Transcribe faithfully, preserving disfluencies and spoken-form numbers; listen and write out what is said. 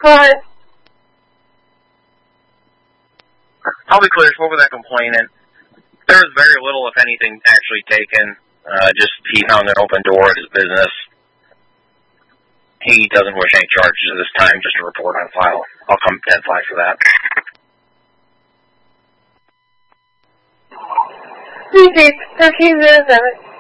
Hi. I'll be clear, spoke with that complainant. There was very little, if anything, actually taken. Uh, just he found an open door at his business. He doesn't wish any charges at this time, just a report on file. I'll come ten five for that. Repeat, thirteen zero seven.